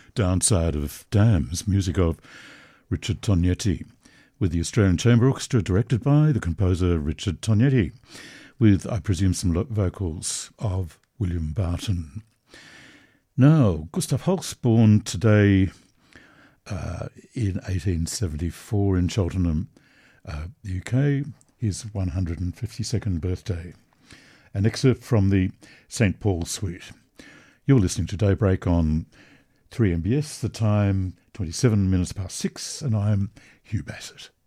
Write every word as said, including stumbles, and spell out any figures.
Downside of Dams, music of Richard Tognetti, with the Australian Chamber Orchestra directed by the composer Richard Tognetti, with, I presume, some vocals of William Barton. Now, Gustav Holst, born today uh, in eighteen seventy-four in Cheltenham, uh, U K, his one hundred fifty-second birthday. An excerpt from the Saint Paul Suite. You're listening to Daybreak on three M B S, the time twenty-seven minutes past six, and I'm Hugh Bassett.